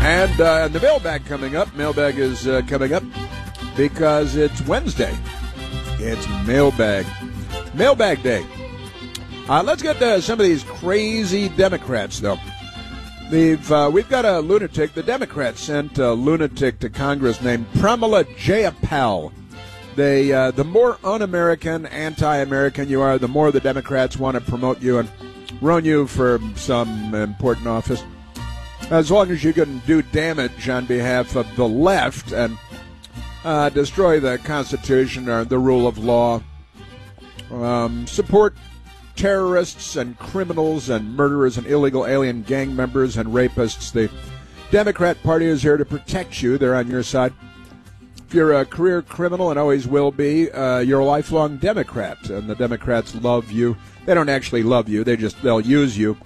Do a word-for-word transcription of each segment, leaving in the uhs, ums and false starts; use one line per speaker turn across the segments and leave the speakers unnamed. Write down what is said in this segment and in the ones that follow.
And uh, the mailbag coming up. Mailbag is uh, coming up because it's Wednesday. It's mailbag. Mailbag day. Uh, let's get to some of these crazy Democrats, though. We've, uh, we've got a lunatic. The Democrats sent a lunatic to Congress named Pramila Jayapal. They, uh, the more un-American, anti-American you are, the more the Democrats want to promote you and run you for some important office. As long as you can do damage on behalf of the left and uh, destroy the Constitution or the rule of law, um, support terrorists and criminals and murderers and illegal alien gang members and rapists, the Democrat Party is here to protect you. They're on your side. If you're a career criminal and always will be, uh, you're a lifelong Democrat, and the Democrats love you. They don't actually love you. They just, they'll use you,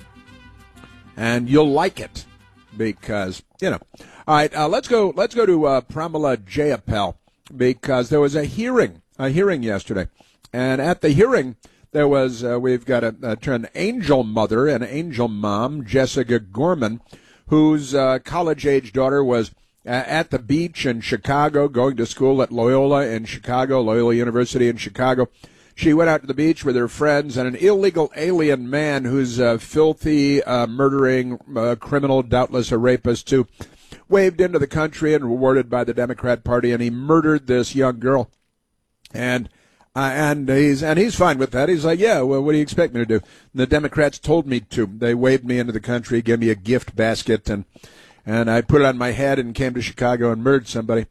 and you'll like it because, you know. All right, uh, let's go, let's go to uh, Pramila Jayapal because there was a hearing, a hearing yesterday, and at the hearing, There was, uh, we've got a, a, an angel mother, an angel mom, Jessica Gorman, whose uh, college-age daughter was uh, at the beach in Chicago, going to school at Loyola in Chicago, Loyola University in Chicago. She went out to the beach with her friends, and an illegal alien man who's a filthy, uh, murdering uh, criminal, doubtless a rapist too, waved into the country and rewarded by the Democrat Party, and he murdered this young girl. And Uh, and he's and he's fine with that. He's like, yeah, well, what do you expect me to do? And the Democrats told me to. They waved me into the country, gave me a gift basket, and and I put it on my head and came to Chicago and murdered somebody.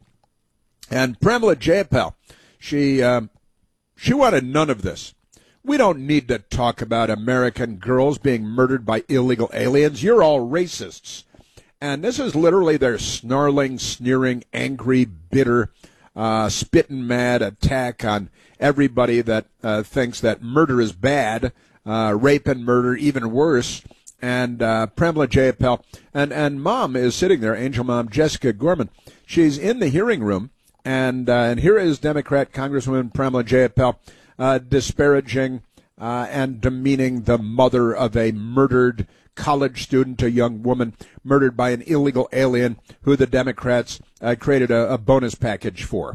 And Pramila Jayapal, she um, she wanted none of this. We don't need to talk about American girls being murdered by illegal aliens. You're all racists. And this is literally their snarling, sneering, angry, bitter, uh, spitting mad attack on everybody that uh, thinks that murder is bad, uh, rape and murder even worse. And uh, Pramila Jayapal, and, and mom is sitting there, angel mom Jessica Gorman. She's in the hearing room, and uh, and here is Democrat Congresswoman Pramila Jayapal uh, disparaging uh, and demeaning the mother of a murdered college student, a young woman murdered by an illegal alien who the Democrats uh, created a, a bonus package for.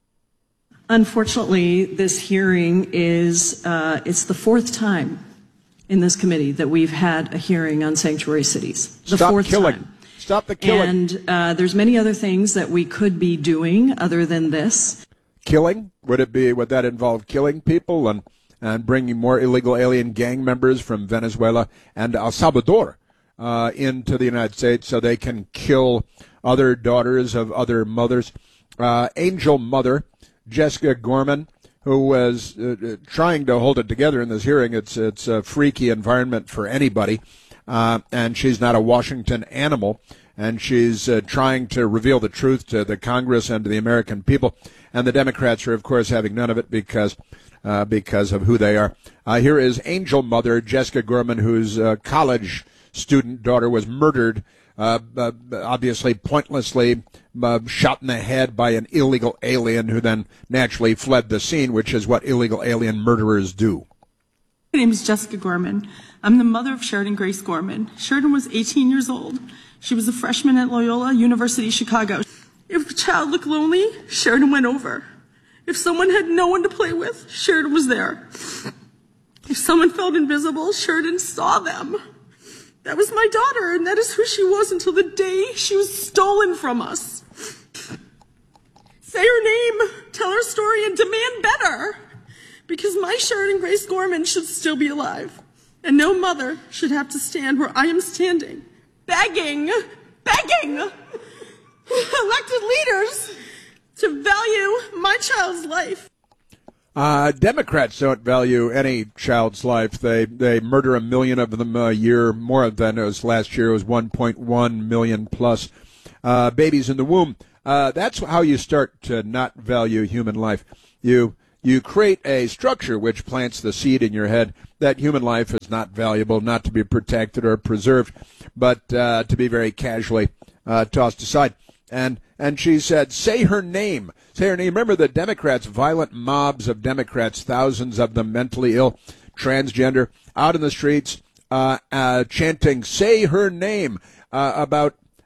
Unfortunately, this hearing is, uh, it's the fourth time in this committee that we've had a hearing on sanctuary cities. The
Stop
fourth
killing.
time.
Stop the killing.
And uh, there's many other things that we could be doing other than this.
Killing? Would it be, would that involve killing people and, and bringing more illegal alien gang members from Venezuela and El Salvador uh, into the United States so they can kill other daughters of other mothers? Uh, angel mother Jessica Gorman, who was uh, trying to hold it together in this hearing. It's it's a freaky environment for anybody, uh, and she's not a Washington animal, and she's uh, trying to reveal the truth to the Congress and to the American people. And the Democrats are, of course, having none of it because uh, because of who they are. Uh, here is angel mother Jessica Gorman, whose uh, college student daughter was murdered, uh, uh, obviously pointlessly, Uh, shot in the head by an illegal alien who then naturally fled the scene, which is what illegal alien murderers do.
My name is Jessica Gorman. I'm the mother of Sheridan Grace Gorman. Sheridan was eighteen years old. She was a freshman at Loyola University, Chicago. If a child looked lonely, Sheridan went over. If someone had no one to play with, Sheridan was there. If someone felt invisible, Sheridan saw them. That was my daughter, and that is who she was until the day she was stolen from us. Say her name, tell her story, and demand better. Because my Sheridan Grace Gorman should still be alive. And no mother should have to stand where I am standing, begging, begging elected leaders to value my child's life.
Uh, Democrats don't value any child's life. They they murder a million of them a year, more than it was last year. It was one point one million plus uh, babies in the womb. Uh, that's how you start to not value human life. You you create a structure which plants the seed in your head that human life is not valuable, not to be protected or preserved, but uh, to be very casually uh, tossed aside. And and she said, say her name. Say her name. Remember the Democrats, violent mobs of Democrats, thousands of them mentally ill, transgender, out in the streets, uh, uh, chanting, say her name, uh, about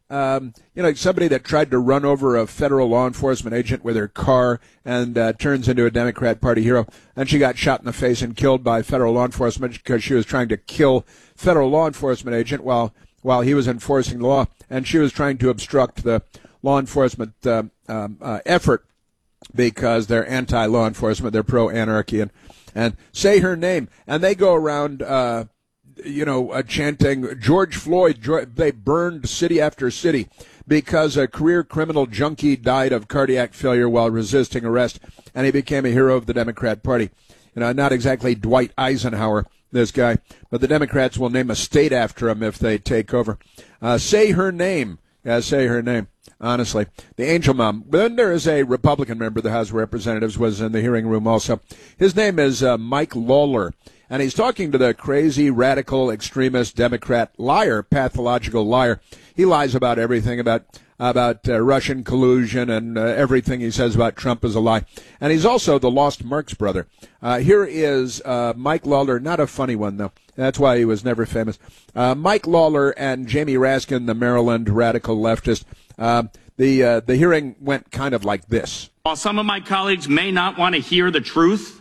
um, you know, somebody that tried to run over a federal law enforcement agent with her car and uh, turns into a Democrat Party hero. And she got shot in the face and killed by federal law enforcement because she was trying to kill federal law enforcement agent while while he was enforcing the law, and she was trying to obstruct the law enforcement uh, um, uh, effort because they're anti-law enforcement, they're pro-anarchy, and, and say her name. And they go around, uh, you know, uh, chanting, George Floyd, George, they burned city after city because a career criminal junkie died of cardiac failure while resisting arrest, and he became a hero of the Democrat Party. You know, not exactly Dwight Eisenhower, this guy, but the Democrats will name a state after him if they take over. Uh, say her name. Yeah, say her name. Honestly, the Angel Mom. Then there is a Republican member of the House of Representatives was in the hearing room also. His name is uh, Mike Lawler, and he's talking to the crazy, radical, extremist Democrat liar, pathological liar. He lies about everything, about about uh, Russian collusion, and uh, everything he says about Trump is a lie. And he's also the Lost Marks brother. Uh, here is uh, Mike Lawler, not a funny one, though. That's why he was never famous. Uh, Mike Lawler and Jamie Raskin, the Maryland radical leftist. Uh, the uh, the hearing went kind of like this.
While some of my colleagues may not want to hear the truth,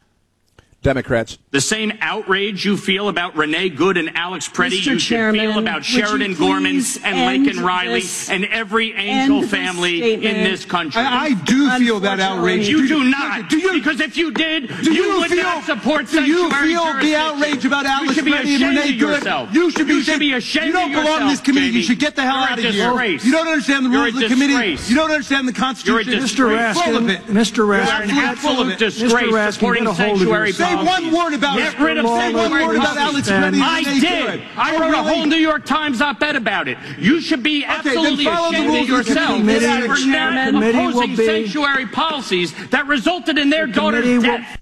Democrats,
the same outrage you feel about Renee Good and Alex Preddy,
Mister
you should
Chairman,
feel about Sheridan Gorman and Laken Riley and every Angel family in this country.
I, I do feel that outrage.
You do not.
Do you,
because if you did,
do
you,
you
would
feel,
not support
do you
sanctuary
feel the outrage about Alex Preddy and Renee Good? You should be,
you should be ashamed
You don't
of
belong in this committee.
Jamie.
You should get the hell
You're
out of
a
here.
disgrace.
You don't understand the
You're
rules
a
of the committee.
disgrace.
You don't understand the Constitution.
You're a
Mister
disgrace.
Raskin,
Full of it. Mister
You're
Raskin,
an absolute disgrace supporting sanctuary
Say one
policies.
word about
Get rid of
Say one word about Alex Preddy.
I did. I wrote a whole New York Times op-ed about it. You should be absolutely ashamed of yourself for not opposing sanctuary policies that resulted in their daughter's death.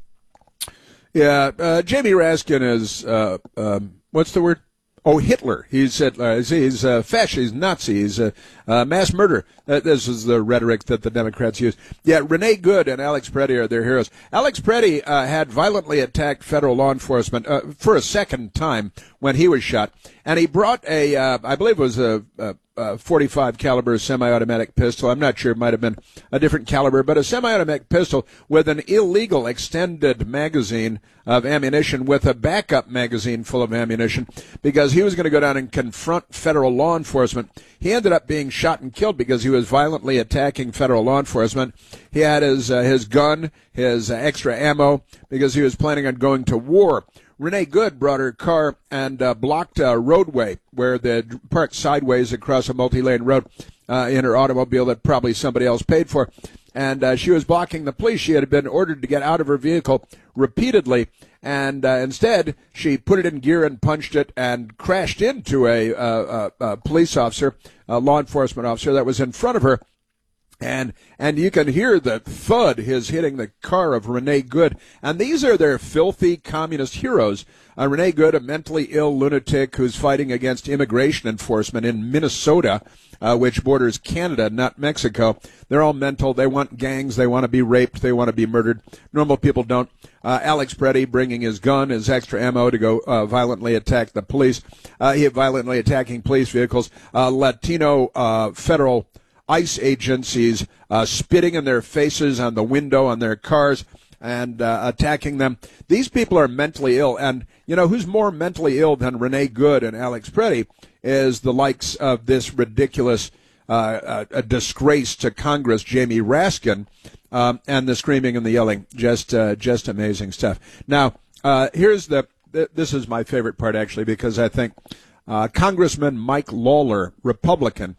Yeah, uh, Jamie Raskin is, uh, um, what's the word? Oh, Hitler. He's uh, he's uh, fascist, he's Nazi, he's uh, uh, mass murder. Uh, this is the rhetoric that the Democrats use. Yeah, Renee Good and Alex Preddy are their heroes. Alex Preddy uh, had violently attacked federal law enforcement uh, for a second time when he was shot, and he brought a, uh, I believe it was a, a, a forty-five caliber semi-automatic pistol. I'm not sure, it might have been a different caliber, but a semi-automatic pistol with an illegal extended magazine of ammunition with a backup magazine full of ammunition because he was going to go down and confront federal law enforcement. He ended up being shot and killed because he was violently attacking federal law enforcement. He had his uh, his gun, his uh, extra ammo, because he was planning on going to war. Renee Good brought her car and uh, blocked a roadway where the parked sideways across a multi-lane road uh, in her automobile that probably somebody else paid for. And uh, she was blocking the police. She had been ordered to get out of her vehicle repeatedly, and uh, instead she put it in gear and punched it and crashed into a, uh, a, a police officer, a law enforcement officer that was in front of her. And and you can hear the thud, his hitting the car of Renee Good. And these are their filthy communist heroes. Uh, Renee Good, a mentally ill lunatic who's fighting against immigration enforcement in Minnesota, uh, which borders Canada, not Mexico. They're all mental. They want gangs. They want to be raped. They want to be murdered. Normal people don't. Uh, Alex Preddy bringing his gun, his extra ammo to go uh, violently attack the police. Uh, he violently attacking police vehicles. Uh, Latino uh, federal ICE agencies uh, spitting in their faces on the window on their cars and uh, attacking them. These people are mentally ill. And, you know, who's more mentally ill than Renee Good and Alex Preddy is the likes of this ridiculous uh, uh, a disgrace to Congress, Jamie Raskin, um, and the screaming and the yelling. Just uh, just amazing stuff. Now, uh, here's the, th- this is my favorite part, actually, because I think uh, Congressman Mike Lawler, Republican,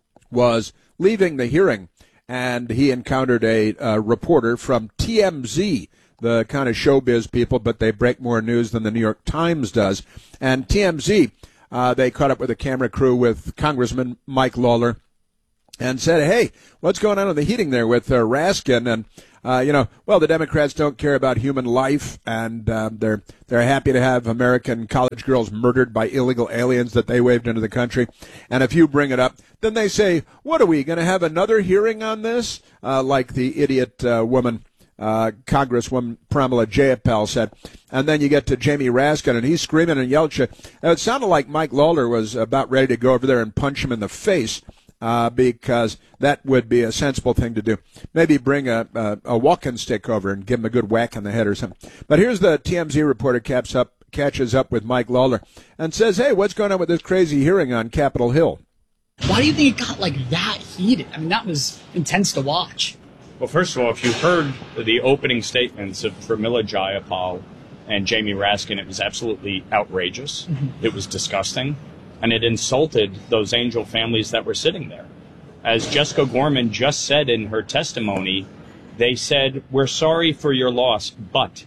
was leaving the hearing, and he encountered a uh, reporter from T M Z, the kind of showbiz people, but they break more news than the New York Times does. And T M Z, uh, they caught up with a camera crew with Congressman Mike Lawler and said, hey, what's going on in the heating there with uh, Raskin? And, uh, you know, well, the Democrats don't care about human life, and uh, they're they're happy to have American college girls murdered by illegal aliens that they waved into the country. And if you bring it up, then they say, what are we, going to have another hearing on this? Uh, like the idiot uh, woman uh, Congresswoman Pramila Jayapal said. And then you get to Jamie Raskin, and he's screaming and yelling. It sounded like Mike Lawler was about ready to go over there and punch him in the face, uh, because that would be a sensible thing to do. Maybe bring a, a, a walking stick over and give him a good whack in the head or something. But here's the T M Z reporter caps up, catches up with Mike Lawler and says, hey, what's going on with this crazy hearing on Capitol Hill?
Why do you think it got like that heated? I mean, that was intense to watch.
Well, first of all, if you heard the opening statements of Pramila Jayapal and Jamie Raskin, it was absolutely outrageous. Mm-hmm. It was disgusting. And it insulted those angel families that were sitting there. As Jessica Gorman just said in her testimony, they said, we're sorry for your loss, but.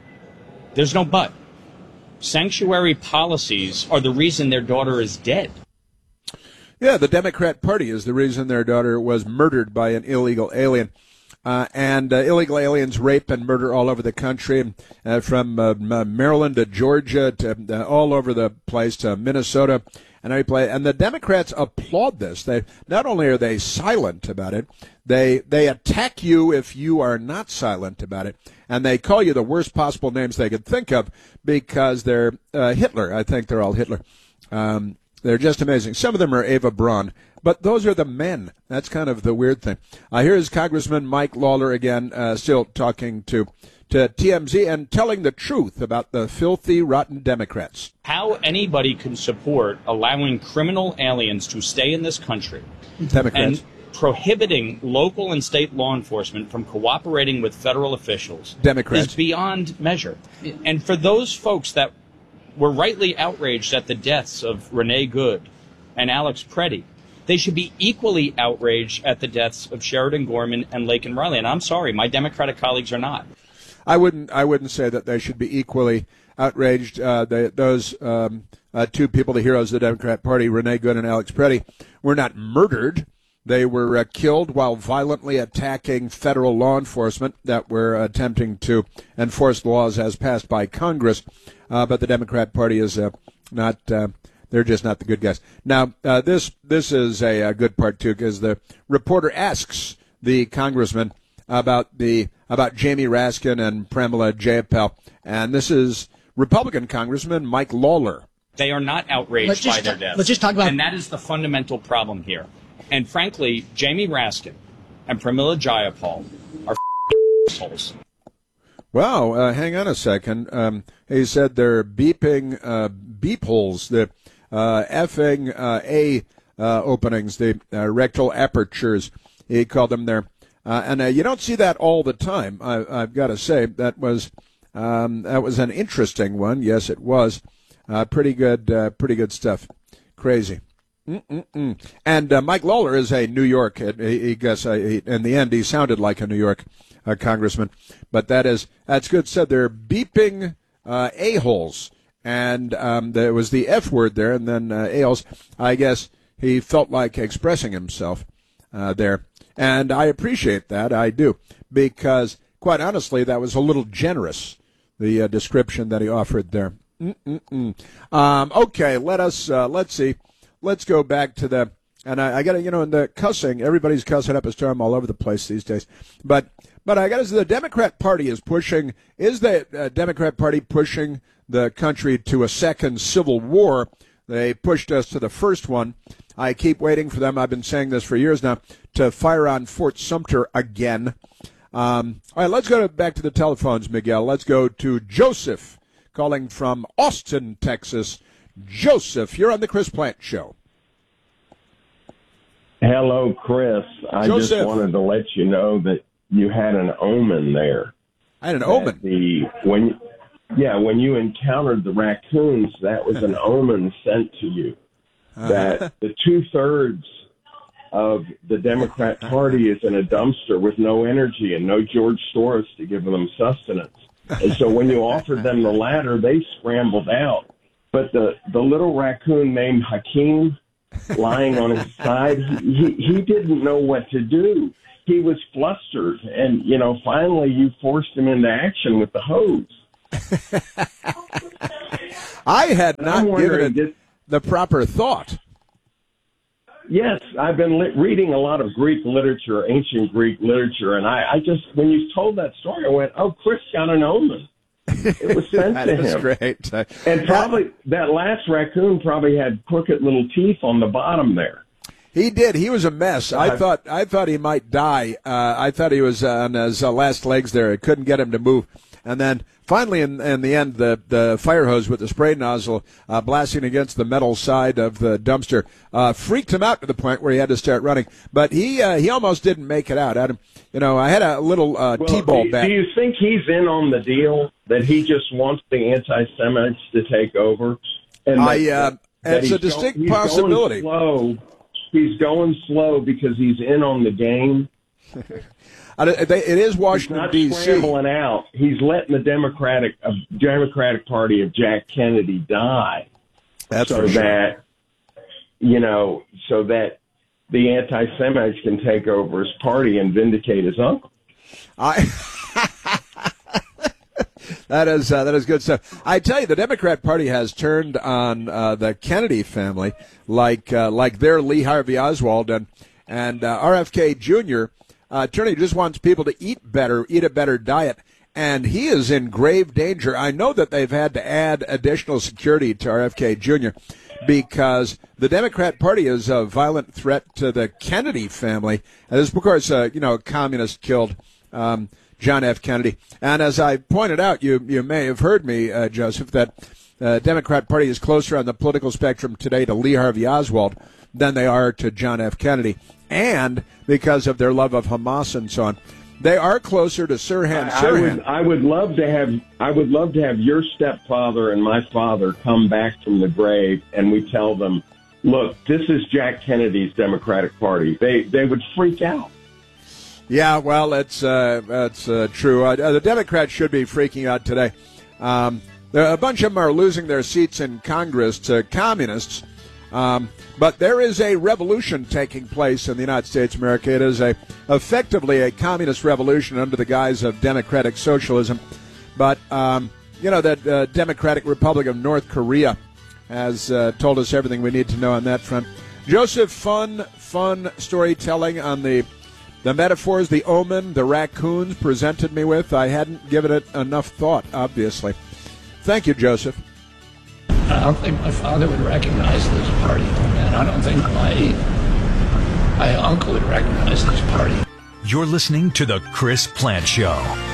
There's no but. Sanctuary policies are the reason their daughter is dead.
Yeah, the Democrat Party is the reason their daughter was murdered by an illegal alien. Uh, and uh, illegal aliens rape and murder all over the country, uh, from uh, Maryland to Georgia to uh, all over the place to Minnesota and every place. And the Democrats applaud this. They not only are they silent about it, they they attack you if you are not silent about it, and they call you the worst possible names they could think of because they're uh, Hitler. I think they're all Hitler. Um, they're just amazing. Some of them are Eva Braun. But those are the men. That's kind of the weird thing. Uh, here is Congressman Mike Lawler again, uh, still talking to, to T M Z and telling the truth about the filthy, rotten Democrats.
How anybody can support allowing criminal aliens to stay in this country
Democrats.
and prohibiting local and state law enforcement from cooperating with federal officials
Democrats.
is beyond measure. And for those folks that were rightly outraged at the deaths of Renee Good and Alex Preddy, they should be equally outraged at the deaths of Sheridan Gorman and Laken Riley. And I'm sorry, my Democratic colleagues are not.
I wouldn't. I wouldn't say that they should be equally outraged. Uh, they, those um, uh, two people, the heroes of the Democrat Party, Renee Good and Alex Preddy, were not murdered. They were uh, killed while violently attacking federal law enforcement that were attempting to enforce laws as passed by Congress. Uh, but the Democrat Party is uh, not. Uh, They're just not the good guys. Now, uh, this this is a, a good part, too, because the reporter asks the congressman about the about Jamie Raskin and Pramila Jayapal, and this is Republican Congressman Mike Lawler.
They are not outraged by their deaths.
Let's just talk about...
And that is the fundamental problem here. And frankly, Jamie Raskin and Pramila Jayapal are assholes.
Wow, uh, hang on a second. Um, he said they're beeping uh, beep holes, the uh, effing uh, A uh, openings, the uh, rectal apertures, he called them there. Uh, and uh, you don't see that all the time, I, I've got to say. That was um, that was an interesting one. Yes, it was. Uh, pretty good, uh, pretty good stuff. Crazy. Mm-mm-mm. And uh, Mike Lawler is a New York. He, he guess uh, he, in the end he sounded like a New York uh, congressman, but that is that's good. Said they're beeping uh, a holes, and um, there was the F word there, and then uh, a holes. I guess he felt like expressing himself uh, there, and I appreciate that. I do, because quite honestly, that was a little generous. The uh, description that he offered there. Mm-mm-mm. Um, okay, let us uh, let's see. Let's go back to the, and I, I got to, you know, in the cussing, everybody's cussing up a storm all over the place these days. But, but I got to say, the Democrat Party is pushing, is the uh, Democrat Party pushing the country to a second civil war? They pushed us to the first one. I keep waiting for them, I've been saying this for years now, to fire on Fort Sumter again. Um, all right, let's go to, back to the telephones, Miguel. Let's go to Joseph, calling from Austin, Texas. Joseph, you're on the Chris Plant Show.
Hello, Chris. I
Joseph.
just wanted to let you know that you had an omen there.
I had an omen?
The, when, yeah, when you encountered the raccoons, that was an omen sent to you. That the two-thirds of the Democrat Party is in a dumpster with no energy and no George Soros to give them sustenance. And so when you offered them the latter, they scrambled out. But the, the little raccoon named Hakeem, lying on his side, he, he didn't know what to do. He was flustered. And, you know, finally you forced him into action with the hose.
I had not given it
did,
the proper thought.
Yes, I've been li- reading a lot of Greek literature, ancient Greek literature, and I, I just, when you told that story, I went, oh, Chris got an omen. It was sent
that
to
is
him.
Great.
And probably, that last raccoon probably had crooked little teeth on the bottom there.
He did. He was a mess. I thought I thought he might die. Uh, I thought he was on his uh, last legs there. I couldn't get him to move. And then finally, in, in the end, the, the fire hose with the spray nozzle uh, blasting against the metal side of the dumpster uh, freaked him out to the point where he had to start running. But he uh, he almost didn't make it out. Adam, you know, I had a little uh,
well,
T-ball
do,
bat.
Do you think he's in on the deal, that he just wants the anti-Semites to take over? And
I,
that,
uh,
that
it's a distinct
go, he's
possibility.
Going slow. He's going slow because he's in on the game.
It is Washington, D C.
He's not scrambling out. He's letting the Democratic uh, Democratic Party of Jack Kennedy die.
That's
so
for sure.
that, you know, so that the anti-Semites can take over his party and vindicate his uncle.
I. That is uh, that is good stuff. I tell you, the Democrat Party has turned on uh, the Kennedy family like uh, like their Lee Harvey Oswald and and uh, R F K Junior Uh, Turney just wants people to eat better, eat a better diet, and he is in grave danger. I know that they've had to add additional security to R F K Junior because the Democrat Party is a violent threat to the Kennedy family. And this is, of course, uh, you know, a communist killed um, John F. Kennedy. And as I pointed out, you you may have heard me, uh, Joseph, that the uh, Democrat Party is closer on the political spectrum today to Lee Harvey Oswald than they are to John F. Kennedy. And because of their love of Hamas and so on, they are closer to Sirhan
I,
Sirhan.
I would, I would love to have, I would love to have your stepfather and my father come back from the grave, and we tell them, look, this is Jack Kennedy's Democratic Party. They, they would freak out.
Yeah, well, it's uh, that's uh, true. Uh, the Democrats should be freaking out today. Um, a bunch of them are losing their seats in Congress to communists. Um, but there is a revolution taking place in the United States of America. It is a effectively a communist revolution under the guise of democratic socialism. But, um, you know, the uh, Democratic Republic of North Korea has uh, told us everything we need to know on that front. Joseph, fun, fun storytelling on the the metaphors, the omen, the raccoons presented me with. I hadn't given it enough thought, obviously. Thank you, Joseph.
I don't think my father would recognize this party, and I don't think my my uncle would recognize this party.
You're listening to The Chris Plante Show.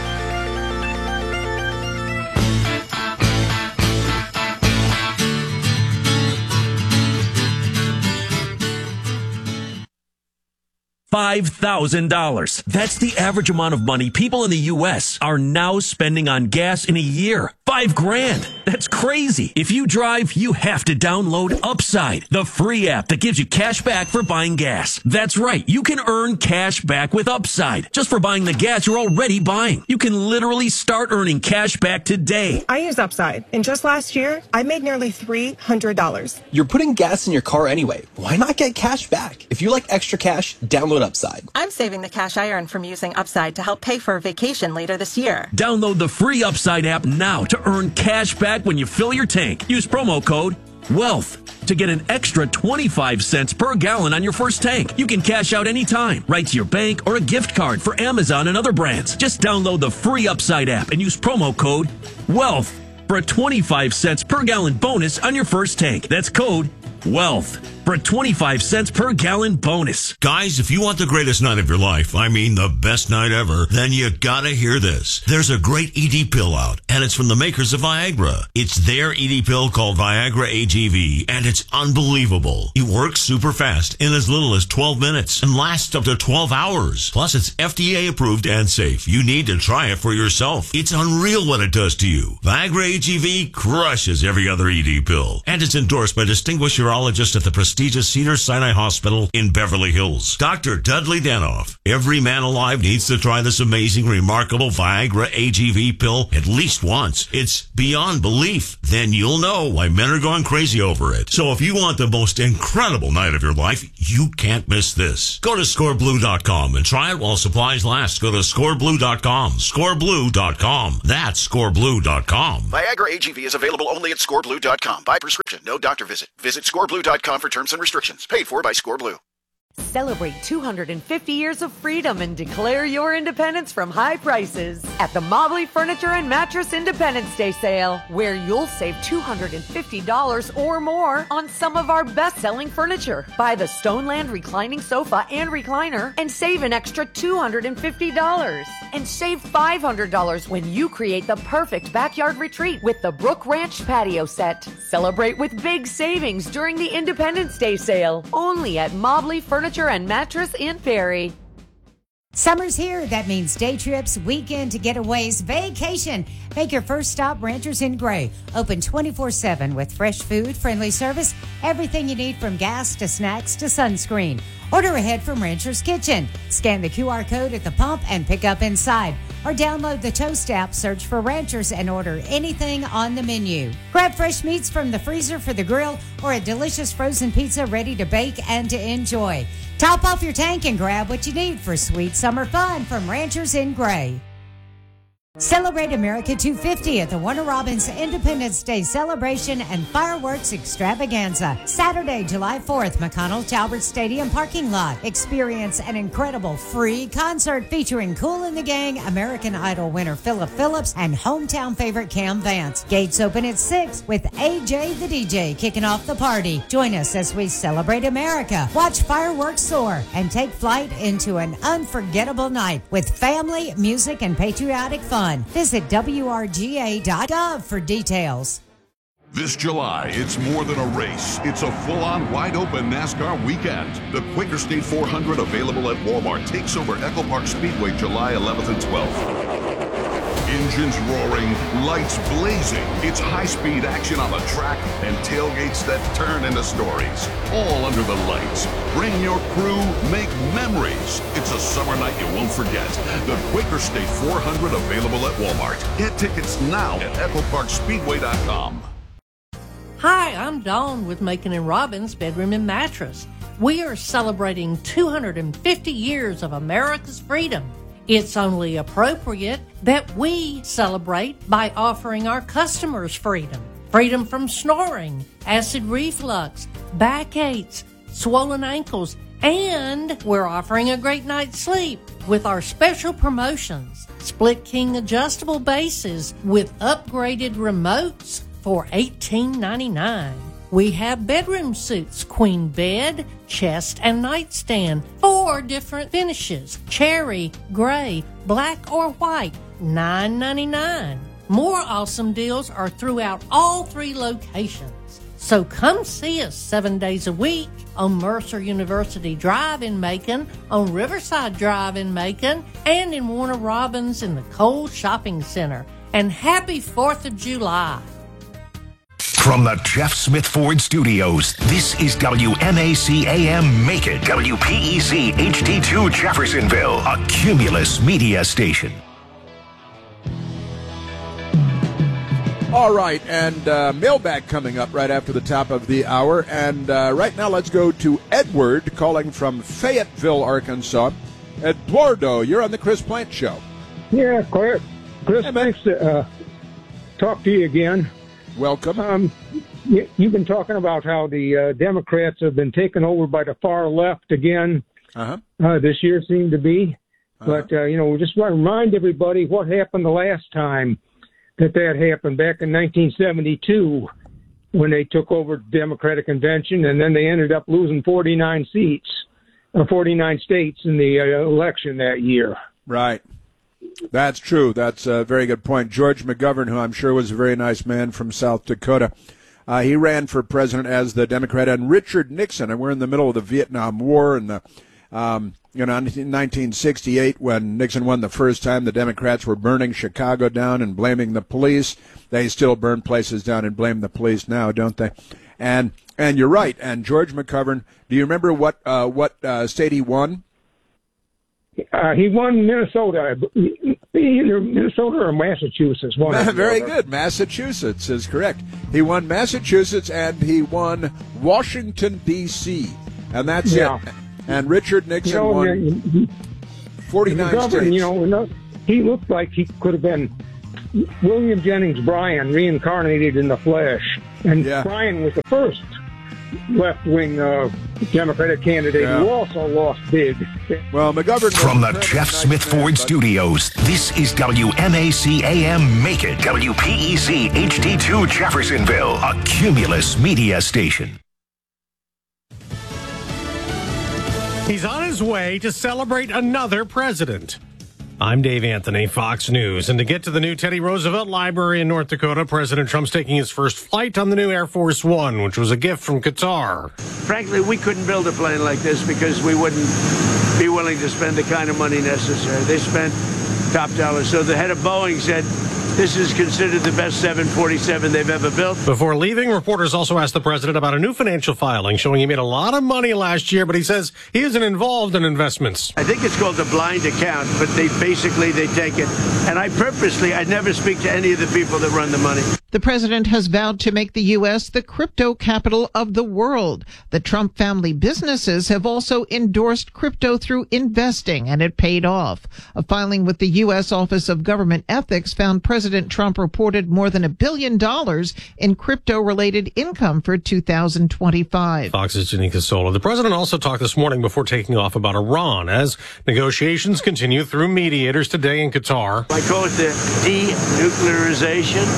five thousand dollars. That's the average amount of money people in the U S are now spending on gas in a year. Five grand. That's crazy. If you drive, you have to download Upside, the free app that gives you cash back for buying gas. That's right. You can earn cash back with Upside just for buying the gas you're already buying. You can literally start earning cash back today.
I use Upside, and just last year, I made nearly three hundred dollars.
You're putting gas in your car anyway. Why not get cash back? If you like extra cash, download Upside.
I'm saving the cash I earn from using Upside to help pay for a vacation later this year.
Download the free Upside app now to earn cash back when you fill your tank. Use promo code WEALTH to get an extra twenty-five cents per gallon on your first tank. You can cash out anytime, right to your bank or a gift card for Amazon and other brands. Just download the free Upside app and use promo code WEALTH for a twenty-five cents per gallon bonus on your first tank. That's code WEALTH for a twenty-five cents per gallon bonus.
Guys, if you want the greatest night of your life, I mean the best night ever, then you gotta hear this. There's a great E D pill out, and it's from the makers of Viagra. It's their E D pill called Viagra A G V, and it's unbelievable. It works super fast in as little as twelve minutes and lasts up to twelve hours. Plus, it's F D A approved and safe. You need to try it for yourself. It's unreal what it does to you. Viagra A G V crushes every other E D pill, and it's endorsed by distinguished urologists at the prestigious Cedars-Sinai Hospital in Beverly Hills. Doctor Dudley Danoff. Every man alive needs to try this amazing, remarkable Viagra A G V pill at least once. It's beyond belief. Then you'll know why men are going crazy over it. So if you want the most incredible night of your life, you can't miss this. Go to score blue dot com and try it while supplies last. Go to score blue dot com. score blue dot com. That's score blue dot com.
Viagra A G V is available only at score blue dot com. By prescription, no doctor visit. Visit score blue dot com for terms and restrictions. Paid for by ScoreBlue.
Celebrate two hundred fifty years of freedom and declare your independence from high prices at the Mobley Furniture and Mattress Independence Day Sale, where you'll save two hundred fifty dollars or more on some of our best-selling furniture. Buy the Stoneland reclining sofa and recliner and save an extra two hundred fifty dollars. And save five hundred dollars when you create the perfect backyard retreat with the Brook Ranch patio set. Celebrate with big savings during the Independence Day Sale, only at Mobley Furniture and Mattress in Perry.
Summer's here. That means day trips, weekend getaways, vacation. Make your first stop Ranchers in Gray. Open twenty-four seven with fresh food, friendly service, everything you need from gas to snacks to sunscreen. Order ahead from Rancher's Kitchen. Scan the Q R code at the pump and pick up inside. Or download the Toast app, search for Ranchers, and order anything on the menu. Grab fresh meats from the freezer for the grill or a delicious frozen pizza ready to bake and to enjoy. Top off your tank and grab what you need for sweet summer fun from Ranchers in Gray. Celebrate America two fifty at the Warner Robins Independence Day Celebration and Fireworks Extravaganza. Saturday, July fourth, McConnell Talbert Stadium parking lot. Experience an incredible free concert featuring Kool and the Gang, American Idol winner Philip Phillips, and hometown favorite Cam Vance. Gates open at six with A J the D J kicking off the party. Join us as we celebrate America, watch fireworks soar, and take flight into an unforgettable night with family, music, and patriotic fun. Visit W R G A dot gov for details.
This July, it's more than a race. It's a full-on, wide-open NASCAR weekend. The Quaker State four hundred, available at Walmart, takes over Echo Park Speedway July eleventh and twelfth. Engines roaring, lights blazing. It's high-speed action on the track and tailgates that turn into stories. All under the lights. Bring your crew, make memories. It's a summer night you won't forget. The Quaker State four hundred, available at Walmart. Get tickets now at echo park speedway dot com.
Hi, I'm Dawn with Macon and Robbins Bedroom and Mattress. We are celebrating two hundred fifty years of America's freedom. It's only appropriate that we celebrate by offering our customers freedom. Freedom from snoring, acid reflux, backaches, swollen ankles, and we're offering a great night's sleep with our special promotions. Split King adjustable bases with upgraded remotes for eighteen ninety-nine. We have bedroom suits, queen bed, chest, and nightstand. Four different finishes: cherry, gray, black, or white. nine ninety-nine. More awesome deals are throughout all three locations. So come see us seven days a week on Mercer University Drive in Macon, on Riverside Drive in Macon, and in Warner Robins in the Cole Shopping Center. And happy fourth of July.
From the Jeff Smith Ford Studios, this is W M A C A M Macon, W P E C H D two Jeffersonville, a Cumulus media station.
All right, and uh, mailbag coming up right after the top of the hour. And uh, right now, let's go to Edward calling from Fayetteville, Arkansas. Eduardo, you're on the Chris Plant Show.
Yeah, Chris. Chris, hey, thanks to uh, talk to you again.
Welcome.
Um, you, you've been talking about how the uh, Democrats have been taken over by the far left again.
Uh-huh.
Uh, this year seemed to be.
Uh-huh.
But, uh, you know, we just want to remind everybody what happened the last time that that happened, back in nineteen seventy-two, when they took over the Democratic Convention, and then they ended up losing forty-nine seats, or forty-nine states in the uh, election that year.
Right. That's true. That's a very good point. George McGovern, who I'm sure was a very nice man from South Dakota, uh, he ran for president as the Democrat, and Richard Nixon, and we're in the middle of the Vietnam War, and the um, you know, in nineteen sixty-eight, when Nixon won the first time, the Democrats were burning Chicago down and blaming the police. They still burn places down and blame the police now, don't they? And and you're right. And George McGovern, do you remember what uh, what uh, state he won?
Uh, he won Minnesota, either Minnesota or Massachusetts. One
Very good. Massachusetts is correct. He won Massachusetts and he won Washington, D C And that's
yeah.
it. And Richard Nixon
you know,
won
he,
forty-nine
McGovern,
states.
You know, he looked like he could have been William Jennings Bryan reincarnated in the flesh. And
yeah.
Bryan was the first left-wing uh, Democratic candidate
Yeah.
who also lost big.
Well, McGovern
From the Jeff Smith Ford Studios, this is W M A C A M Make It, W P E C H D two Jeffersonville, a Cumulus media station.
He's on his way to celebrate another president. I'm Dave Anthony, Fox News. And to get to the new Teddy Roosevelt Library in North Dakota, President Trump's taking his first flight on the new Air Force One, which was a gift from Qatar.
Frankly, we couldn't build a plane like this because we wouldn't be willing to spend the kind of money necessary. They spent top dollar. So the head of Boeing said, this is considered the best seven forty-seven they've ever built.
Before leaving, reporters also asked the president about a new financial filing showing he made a lot of money last year, but he says he isn't involved in investments.
I think it's called a blind account, but they basically, they take it. And I purposely, I never speak to any of the people that run the money.
The president has vowed to make the U S the crypto capital of the world. The Trump family businesses have also endorsed crypto through investing, and it paid off. A filing with the U S Office of Government Ethics found President Trump reported more than a billion dollars in crypto-related income for two thousand twenty-five.
Fox's Janika Sola. The president also talked this morning before taking off about Iran as negotiations continue through mediators today in Qatar.
I call it the denuclearization.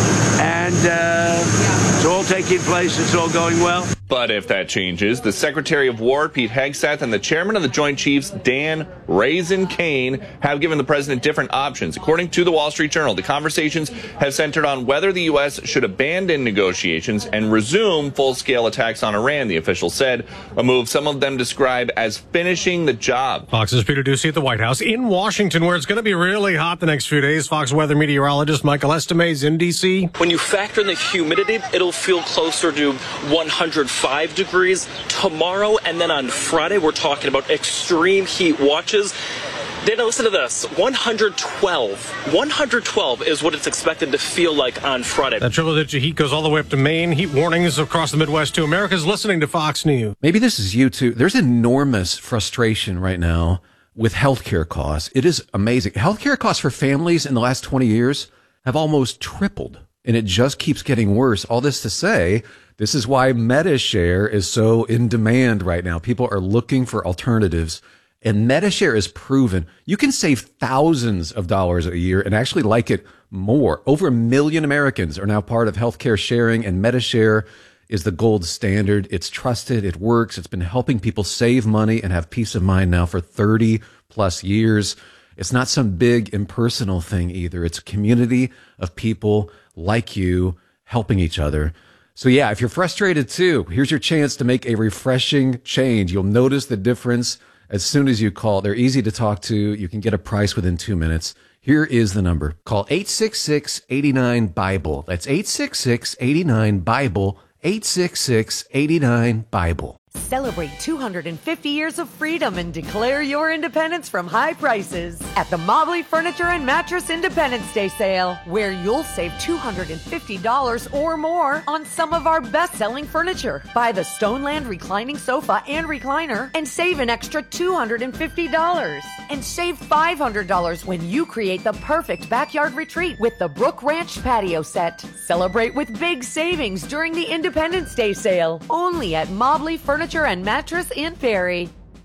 And uh, it's all taking place. It's all going well.
But if that changes, the Secretary of War, Pete Hegseth, and the Chairman of the Joint Chiefs, Dan Raisin Kane, have given the president different options. According to the Wall Street Journal, the conversations have centered on whether the U S should abandon negotiations and resume full-scale attacks on Iran, the official said, a move some of them describe as finishing the job.
Fox's Peter Ducey at the White House in Washington, where it's going to be really hot the next few days. Fox weather meteorologist Michael Estime's in D C.
When you factor in the humidity, it'll feel closer to one hundred five degrees tomorrow, and then on Friday we're talking about extreme heat watches. Dana, listen to this. one hundred twelve. one hundred twelve is what it's expected to feel like on Friday.
That triple-digit heat goes all the way up to Maine. Heat warnings across the Midwest, too. America's listening to Fox News.
Maybe this is you, too. There's enormous frustration right now with healthcare costs. It is amazing. Healthcare costs for families in the last twenty years have almost tripled, and it just keeps getting worse. All this to say, this is why MediShare is so in demand right now. People are looking for alternatives. And MediShare is proven you can save thousands of dollars a year and actually like it more. Over a million Americans are now part of healthcare sharing, and MediShare is the gold standard. It's trusted. It works. It's been helping people save money and have peace of mind now for thirty plus years. It's not some big impersonal thing either. It's a community of people like you helping each other. So yeah, if you're frustrated too, here's your chance to make a refreshing change. You'll notice the difference as soon as you call. They're easy to talk to. You can get a price within two minutes. Here is the number. Call eight six six, eight nine, BIBLE. That's eight six six, eight nine, BIBLE. eight six six, eight nine, BIBLE.
Celebrate two hundred fifty years of freedom and declare your independence from high prices at the Mobley Furniture and Mattress Independence Day sale, where you'll save two hundred fifty dollars or more on some of our best-selling furniture. Buy the Stoneland reclining sofa and recliner and save an extra two hundred fifty dollars. And save five hundred dollars when you create the perfect backyard retreat with the Brook Ranch patio set. Celebrate with big savings during the Independence Day sale, only at Mobley Furniture Furniture and Mattress in Perry.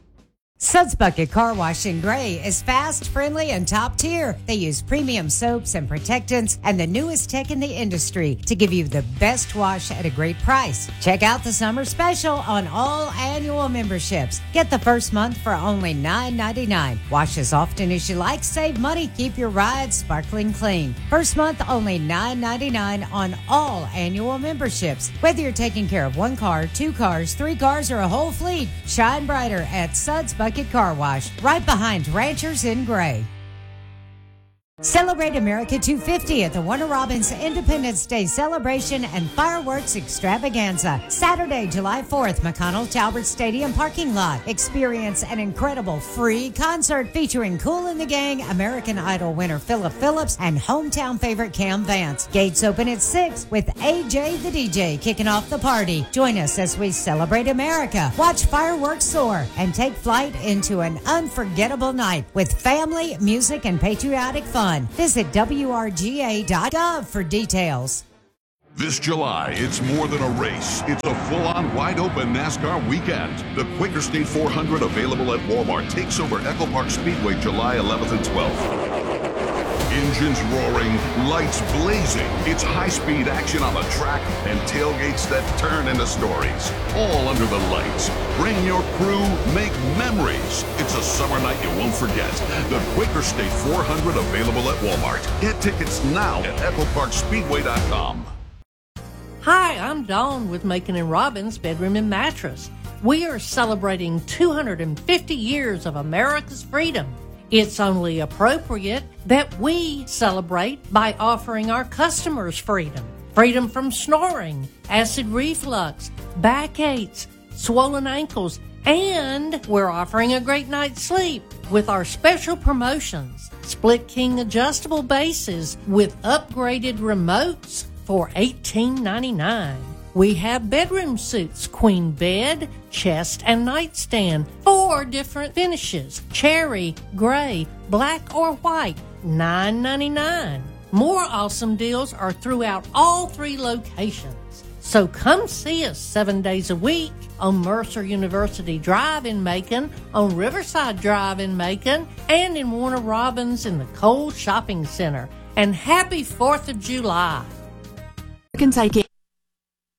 Suds Bucket Car Wash in Gray is fast, friendly, and top tier. They use premium soaps and protectants and the newest tech in the industry to give you the best wash at a great price. Check out the summer special on all annual memberships. Get the first month for only nine ninety-nine. Wash as often as you like. Save money. Keep your ride sparkling clean. First month only nine ninety-nine on all annual memberships. Whether you're taking care of one car, two cars, three cars, or a whole fleet, shine brighter at Suds Bucket Car Wash, right behind Ranchers in Gray. Celebrate America two fifty at the Warner Robins Independence Day Celebration and Fireworks Extravaganza. Saturday, July fourth, McConnell Talbert Stadium parking lot. Experience an incredible free concert featuring Kool and the Gang, American Idol winner Philip Phillips, and hometown favorite Cam Vance. Gates open at six with A J the D J kicking off the party. Join us as we celebrate America, watch fireworks soar, and take flight into an unforgettable night with family, music, and patriotic fun. Visit W R G A dot gov for details.
This July, it's more than a race. It's a full-on, wide-open NASCAR weekend. The Quaker State four hundred, available at Walmart, takes over Echo Park Speedway July eleventh and twelfth. Engines roaring, lights blazing. It's high-speed action on the track and tailgates that turn into stories. All under the lights. Bring your crew, make memories. It's a summer night you won't forget. The Quaker State four hundred, available at Walmart. Get tickets now at echo park speedway dot com.
Hi, I'm Dawn with Macon and Robbins Bedroom and Mattress. We are celebrating two hundred fifty years of America's freedom. It's only appropriate that we celebrate by offering our customers freedom. Freedom from snoring, acid reflux, backaches, swollen ankles, and we're offering a great night's sleep with our special promotions. Split king adjustable bases with upgraded remotes for eighteen ninety-nine. We have bedroom suits, queen bed, chest, and nightstand. Four different finishes: cherry, gray, black, or white. nine ninety-nine. More awesome deals are throughout all three locations. So come see us seven days a week on Mercer University Drive in Macon, on Riverside Drive in Macon, and in Warner Robins in the Cole Shopping Center. And happy fourth of July.
Kentucky.